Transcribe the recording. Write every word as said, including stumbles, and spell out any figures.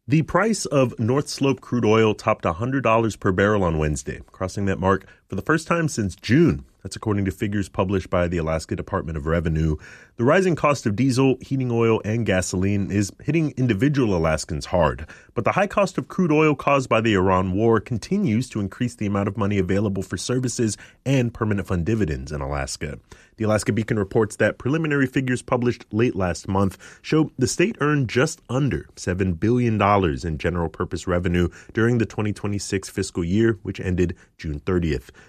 The price of North Slope crude oil topped one hundred dollars per barrel on Wednesday, crossing that mark for the first time since June. That's according to figures published by the Alaska Department of Revenue. The rising cost of diesel, heating oil, and gasoline is hitting individual Alaskans hard. But the high cost of crude oil caused by the Iran war continues to increase the amount of money available for services and permanent fund dividends in Alaska. The Alaska Beacon reports that preliminary figures published late last month show the state earned just under seven billion dollars in general purpose revenue during the twenty twenty-six fiscal year, which ended June thirtieth.